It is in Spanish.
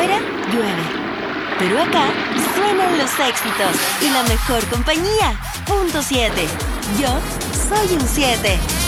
Afuera llueve, pero acá suenan los éxitos y la mejor compañía. Punto 7. Yo soy un 7.